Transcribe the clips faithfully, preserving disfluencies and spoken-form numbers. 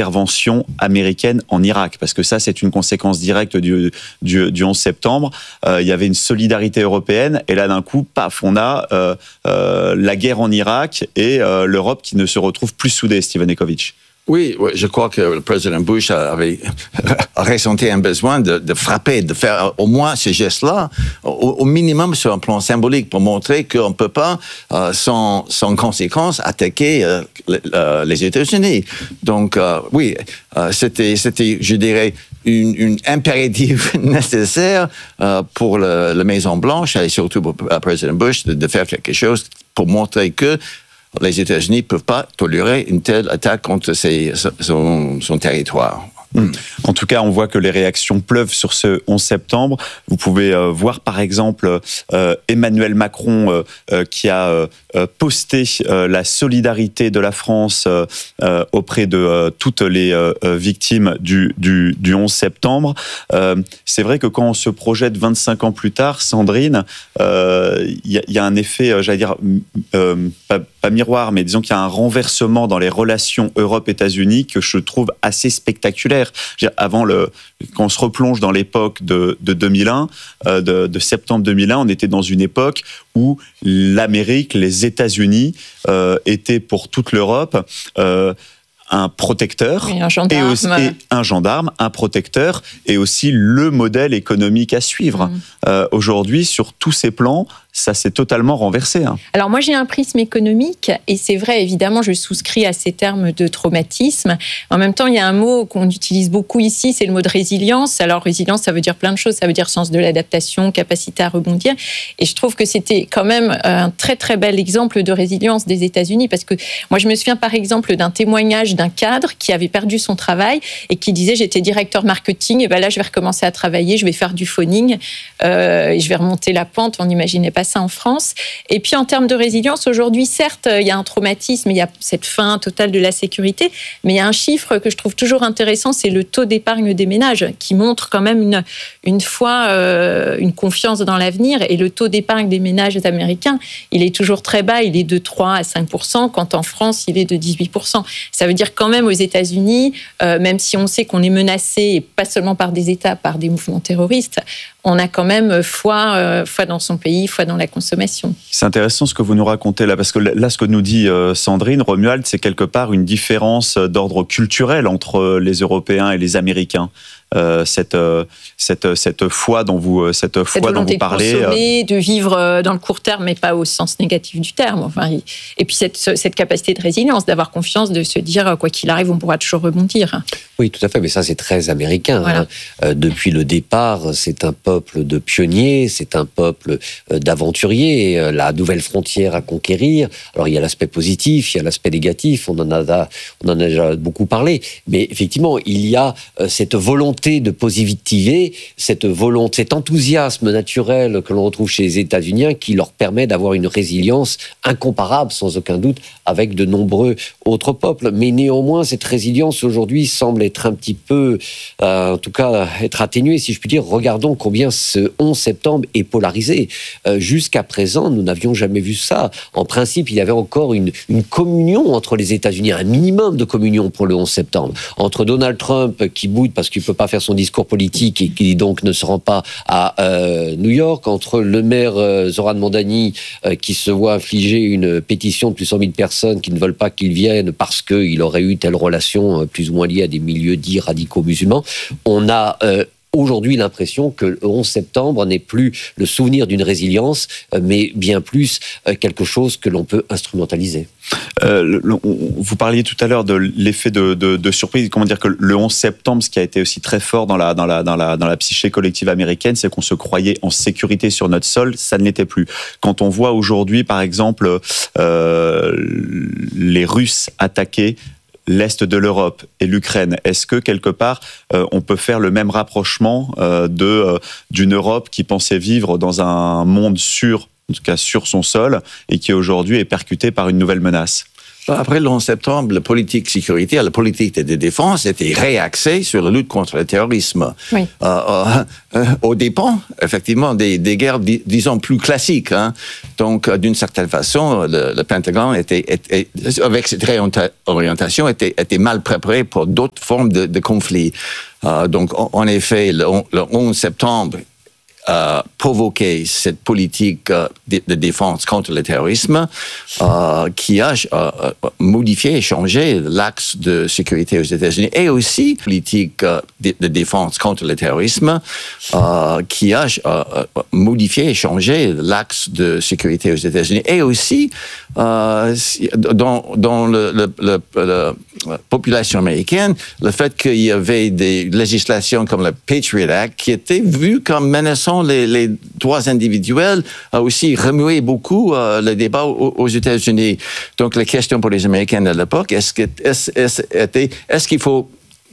l'intervention américaine en Irak, parce que ça, c'est une conséquence directe du, du, du onze septembre. Euh, il y avait une solidarité européenne, et là, d'un coup, paf, on a euh, euh, la guerre en Irak et euh, l'Europe qui ne se retrouve plus soudée, Steve Ecovitch. Oui, je crois que le président Bush avait ressenti un besoin de, de frapper, de faire au moins ce geste-là, au, au minimum sur un plan symbolique, pour montrer qu'on ne peut pas, euh, sans, sans conséquence, attaquer euh, les, euh, les États-Unis. Donc, euh, oui, euh, c'était, c'était, je dirais, une, une impérative nécessaire euh, pour le, la Maison-Blanche, et surtout pour le président Bush, de, de faire quelque chose pour montrer que les États-Unis ne peuvent pas tolérer une telle attaque contre ses, son, son territoire. Mmh. En tout cas, on voit que les réactions pleuvent sur ce onze septembre. Vous pouvez euh, voir par exemple euh, Emmanuel Macron euh, euh, qui a euh, posté euh, la solidarité de la France euh, euh, auprès de euh, toutes les euh, victimes du, du, du onze septembre. Euh, c'est vrai que quand on se projette vingt-cinq ans plus tard, Sandrine, il euh, y, y a un effet, euh, j'allais dire, euh, pas, pas miroir, mais disons qu'il y a un renversement dans les relations Europe-États-Unis que je trouve assez spectaculaire. Avant le, quand on se replonge dans l'époque de, de deux mille un, euh, de, de septembre deux mille un, on était dans une époque où l'Amérique, les États-Unis euh, étaient pour toute l'Europe euh, un protecteur et un gendarme. Et aussi, et un gendarme, un protecteur, et aussi le modèle économique à suivre. Mmh. Euh, aujourd'hui, sur tous ces plans, ça s'est totalement renversé. Hein. Alors moi, j'ai un prisme économique, et c'est vrai, évidemment, je souscris à ces termes de traumatisme. En même temps, il y a un mot qu'on utilise beaucoup ici, c'est le mot de résilience. Alors résilience, ça veut dire plein de choses, ça veut dire sens de l'adaptation, capacité à rebondir. Et je trouve que c'était quand même un très très bel exemple de résilience des États-Unis, parce que moi, je me souviens par exemple d'un témoignage d'un cadre qui avait perdu son travail et qui disait « j'étais directeur marketing, et ben là, je vais recommencer à travailler, je vais faire du phoning, euh, et je vais remonter la pente ». On n'imaginait pas ça en France. Et puis en termes de résilience, aujourd'hui, certes, il y a un traumatisme, il y a cette fin totale de la sécurité, mais il y a un chiffre que je trouve toujours intéressant, c'est le taux d'épargne des ménages, qui montre quand même une, une foi, euh, une confiance dans l'avenir. Et le taux d'épargne des ménages américains, il est toujours très bas, il est de trois à cinq pour cent, quand en France, il est de dix-huit pour cent. Ça veut dire quand même aux États-Unis, euh, même si on sait qu'on est menacé, et pas seulement par des États, par des mouvements terroristes, on a quand même foi, euh, foi dans son pays, foi dans la consommation. C'est intéressant ce que vous nous racontez là, parce que là, ce que nous dit euh, Sandrine, Romuald, c'est quelque part une différence d'ordre culturel entre les Européens et les Américains. Euh, cette, euh, cette, cette foi dont vous, cette foi cette dont vous parlez. De consommer, de vivre dans le court terme, mais pas au sens négatif du terme. Enfin, et puis cette, cette capacité de résilience, d'avoir confiance, de se dire, quoi qu'il arrive, on pourra toujours rebondir. Oui, tout à fait, mais ça c'est très américain. Voilà. Hein. Euh, depuis le départ, c'est un peuple de pionniers, c'est un peuple d'aventuriers, euh, la nouvelle frontière à conquérir. Alors il y a l'aspect positif, il y a l'aspect négatif, on en a, on en a déjà beaucoup parlé, mais effectivement, il y a euh, cette volonté de positiver, cette volonté, cet enthousiasme naturel que l'on retrouve chez les États-Unis qui leur permet d'avoir une résilience incomparable, sans aucun doute, avec de nombreux autres peuples. Mais néanmoins, cette résilience aujourd'hui semble être un petit peu, euh, en tout cas, être atténuée, si je puis dire. Regardons combien ce onze septembre est polarisé. Euh, jusqu'à présent, nous n'avions jamais vu ça. En principe, il y avait encore une, une communion entre les États-Unis, un minimum de communion pour le onze septembre. Entre Donald Trump, qui boude parce qu'il ne peut pas faire son discours politique et qui donc ne se rend pas à euh, New York, entre le maire euh, Zoran Mandani euh, qui se voit infliger une pétition de plus de cent mille personnes qui ne veulent pas qu'il vienne parce qu'il aurait eu telle relation euh, plus ou moins liée à des milieux dits radicaux musulmans. On a euh, aujourd'hui l'impression que le onze septembre n'est plus le souvenir d'une résilience, euh, mais bien plus euh, quelque chose que l'on peut instrumentaliser. Euh, le, le, vous parliez tout à l'heure de l'effet de, de, de surprise. Comment dire que le onze septembre, ce qui a été aussi très fort dans la, dans la, dans la, dans la psyché collective américaine, c'est qu'on se croyait en sécurité sur notre sol. Ça ne l'était plus. Quand on voit aujourd'hui, par exemple, euh, les Russes attaquer l'Est de l'Europe et l'Ukraine, est-ce que quelque part euh, on peut faire le même rapprochement euh, de, euh, d'une Europe qui pensait vivre dans un monde sûr, en tout cas sur son sol, et qui aujourd'hui est percutée par une nouvelle menace ? Après le onze septembre, la politique sécuritaire, la politique de défense était réaxée sur la lutte contre le terrorisme. Oui. Euh, euh, euh, au dépend, effectivement, des, des guerres, dis, disons, plus classiques. Hein. Donc, euh, d'une certaine façon, le, le Pentagone, était, était, avec cette réorientation, était, était mal préparé pour d'autres formes de, de conflits. Euh, donc, en, en effet, le, le onze septembre, Euh, provoquer cette politique euh, de, de défense contre le terrorisme euh, qui a euh, modifié et changé l'axe de sécurité aux États-Unis, et aussi politique euh, de, de défense contre le terrorisme euh, qui a euh, modifié et changé l'axe de sécurité aux États-Unis, et aussi euh, dans, dans le, le, le, le, la population américaine, le fait qu'il y avait des législations comme le Patriot Act qui étaient vues comme menaçant Les, les droits individuels, a aussi remué beaucoup euh, le débat aux, aux États-Unis. Donc, la question pour les Américains à l'époque, est-ce, que, est-ce, est-ce, est-ce qu'il faut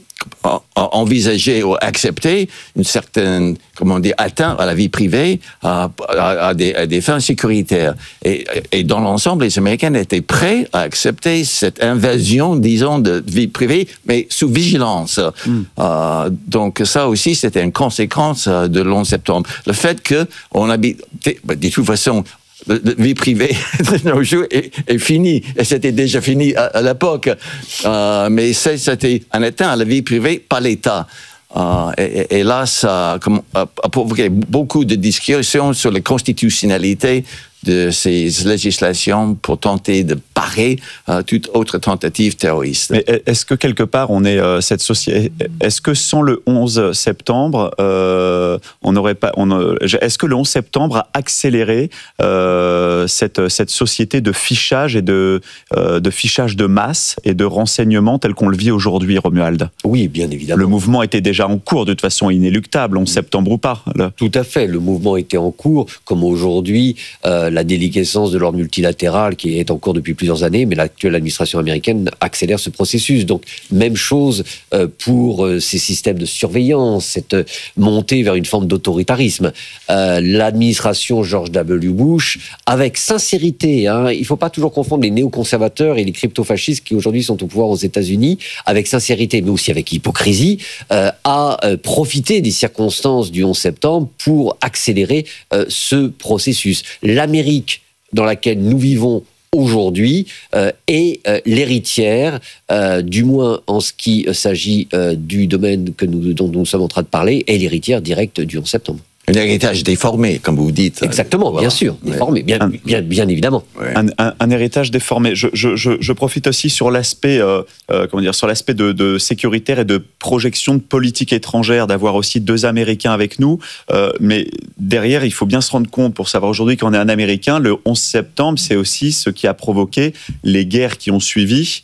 envisager ou accepter une certaine, comment dire, atteinte à la vie privée à, à, à, des, à des fins sécuritaires. Et, et dans l'ensemble, les Américains étaient prêts à accepter cette invasion, disons, de vie privée, mais sous vigilance. Mm. Euh, donc ça aussi, c'était une conséquence de l'onze septembre. Le fait qu'on habite, de toute façon, la vie privée de nos jours est, est finie. Et c'était déjà fini à, à l'époque. Euh, mais c'était un atteinte à la vie privée par l'État. Euh, et, et là, ça a, a provoqué beaucoup de discussions sur la constitutionnalité de ces législations pour tenter de parer euh, toute autre tentative terroriste. Mais est-ce que quelque part on est euh, cette société, est-ce que sans le onze septembre, euh, on n'aurait pas, on, est-ce que le onze septembre a accéléré euh, cette cette société de fichage et de euh, de fichage de masse et de renseignement tel qu'on le vit aujourd'hui, Romuald? Oui, bien évidemment. Le mouvement était déjà en cours, de toute façon inéluctable, onze septembre ou pas. Là. Tout à fait. Le mouvement était en cours, comme aujourd'hui. Euh, la déliquescence de l'ordre multilatéral qui est en cours depuis plusieurs années, mais l'actuelle administration américaine accélère ce processus. Donc, même chose euh, pour euh, ces systèmes de surveillance, cette montée vers une forme d'autoritarisme. Euh, l'administration George W. Bush, avec sincérité, hein, il ne faut pas toujours confondre les néoconservateurs et les crypto-fascistes qui aujourd'hui sont au pouvoir aux États-Unis, avec sincérité, mais aussi avec hypocrisie, euh, a euh, profité des circonstances du onze septembre pour accélérer euh, ce processus. L'Amérique dans laquelle nous vivons aujourd'hui euh, est euh, l'héritière, euh, du moins en ce qui s'agit euh, du domaine que nous, dont nous sommes en train de parler, est l'héritière directe du onze septembre. Un héritage déformé, comme vous dites. Exactement, voilà. Bien sûr, déformé, bien, un, bien, bien évidemment. Ouais. Un, un, un héritage déformé. Je, je, je, je profite aussi sur l'aspect, euh, euh, comment dire, sur l'aspect de, de sécuritaire et de projection de politique étrangère, d'avoir aussi deux Américains avec nous. Euh, mais derrière, il faut bien se rendre compte, pour savoir aujourd'hui qu'on est un Américain, le onze septembre, c'est aussi ce qui a provoqué les guerres qui ont suivi.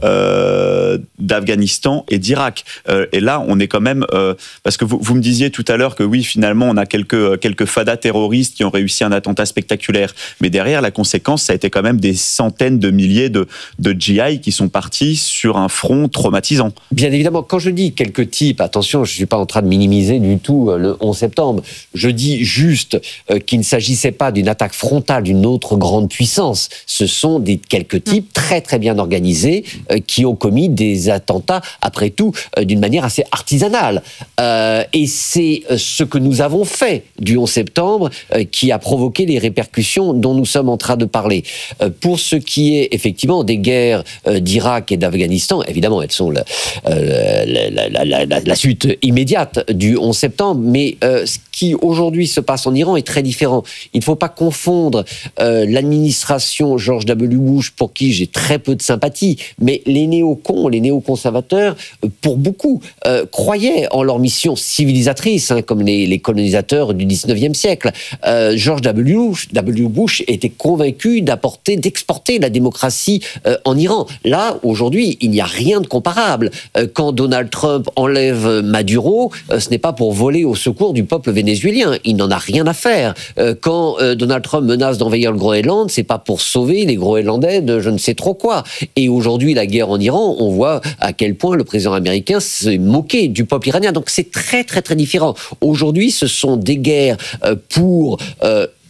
Euh, d'Afghanistan et d'Irak. Euh, et là, on est quand même... Euh, parce que vous, vous me disiez tout à l'heure que oui, finalement, on a quelques, quelques fadas terroristes qui ont réussi un attentat spectaculaire. Mais derrière, la conséquence, ça a été quand même des centaines de milliers de, de G I qui sont partis sur un front traumatisant. Bien évidemment, quand je dis quelques types, attention, je ne suis pas en train de minimiser du tout le onze septembre. Je dis juste euh, qu'il ne s'agissait pas d'une attaque frontale d'une autre grande puissance. Ce sont des quelques types très très bien organisés euh, qui ont commis des attentats, après tout, euh, d'une manière assez artisanale. Euh, et c'est ce que nous avons fait du onze septembre euh, qui a provoqué les répercussions dont nous sommes en train de parler. Euh, pour ce qui est effectivement des guerres euh, d'Irak et d'Afghanistan, évidemment, elles sont la, euh, la, la, la, la, la suite immédiate du onze septembre, mais euh, ce qui aujourd'hui se passe en Iran est très différent. Il ne faut pas confondre euh, l'administration George W. Bush, pour qui j'ai très peu de sympathie, mais les néocons, les néoconservateurs, pour beaucoup, euh, croyaient en leur mission civilisatrice, hein, comme les, les colonisateurs du dix-neuvième siècle. Euh, George W. Bush était convaincu d'apporter, d'exporter la démocratie euh, en Iran. Là, aujourd'hui, il n'y a rien de comparable. Euh, quand Donald Trump enlève Maduro, euh, ce n'est pas pour voler au secours du peuple vénézuélien. Il n'en a rien à faire. Euh, quand euh, Donald Trump menace d'envahir le Groenland, c'est pas pour sauver les Groenlandais de je ne sais trop quoi. Et aujourd'hui, la guerre en Iran, on voit à quel point le président américain s'est moqué du peuple iranien. Donc c'est très très très différent. Aujourd'hui, ce sont des guerres euh, pour euh,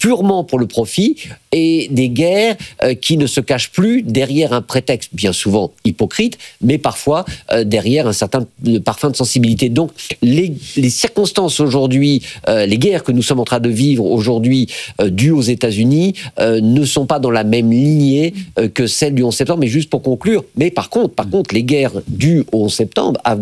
purement pour le profit et des guerres euh, qui ne se cachent plus derrière un prétexte bien souvent hypocrite, mais parfois euh, derrière un certain parfum de sensibilité. Donc les, les circonstances aujourd'hui, euh, les guerres que nous sommes en train de vivre aujourd'hui euh, dues aux États-Unis euh, ne sont pas dans la même lignée euh, que celles du onze septembre. Mais juste pour conclure, mais par contre, par contre, les guerres dues au onze septembre,